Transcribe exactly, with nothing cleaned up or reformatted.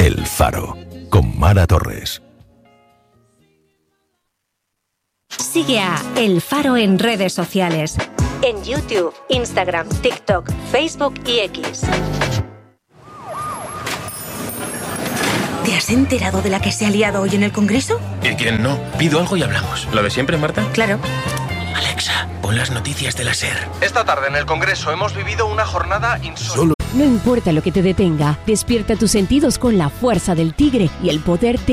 El Faro, con Mara Torres. Sigue a El Faro en redes sociales. En YouTube, Instagram, TikTok, Facebook y X. ¿Te has enterado de la que se ha liado hoy en el Congreso? ¿Y quién no? Pido algo y hablamos. ¿Lo de siempre, Marta? Claro. Alexa, pon las noticias de la SER. Esta tarde en el Congreso hemos vivido una jornada insólita. No importa lo que te detenga, despierta tus sentidos con la fuerza del tigre y el poder de